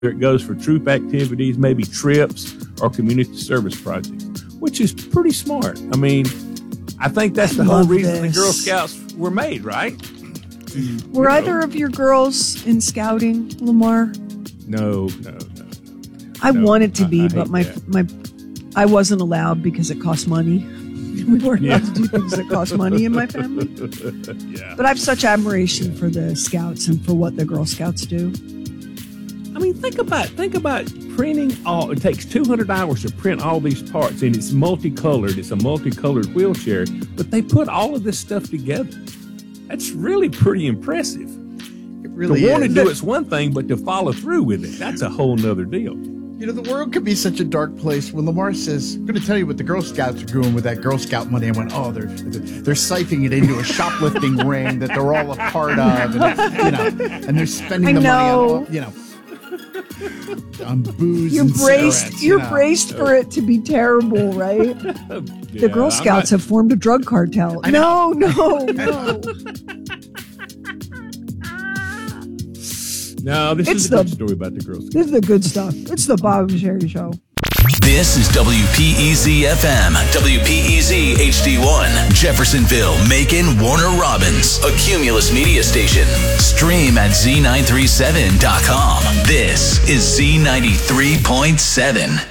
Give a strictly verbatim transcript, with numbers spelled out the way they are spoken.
it goes for troop activities, maybe trips or community service projects, which is pretty smart. I mean, I think that's the whole reason the Girl Scouts were made, right? Were either of your girls in scouting, Lamar? No, no, no, no. I no, wanted to I, be, I but my that. my I wasn't allowed because it cost money. We weren't Yeah. allowed to do things that cost money in my family. Yeah. But I have such admiration for the Scouts and for what the Girl Scouts do. I mean, think about think about printing all. It takes two hundred hours to print all these parts, and it's multicolored. It's a multicolored wheelchair, but they put all of this stuff together. That's really pretty impressive. It really to want is. to do it's one thing, but to follow through with it, that's a whole nother deal. You know, the world could be such a dark place. When Lamar says, I'm going to tell you what the Girl Scouts are doing with that Girl Scout money, I went, oh, they're they're siphoning it into a shoplifting ring that they're all a part of, and, you know, and they're spending I the know. money on, you know, on booze You're and braced. cigarettes, You're you know. braced for it to be terrible, right? Yeah, The Girl I'm Scouts not- have formed a drug cartel. No, no, no. No, this It's is a good the- story about the Girl Scouts. This is the good stuff. It's the Bob and Sherry Show. This is W P E Z F M, W P E Z H D one, Jeffersonville, Macon, Warner Robins, a Cumulus media station. Stream at Z nine three seven dot com. This is Z ninety-three point seven.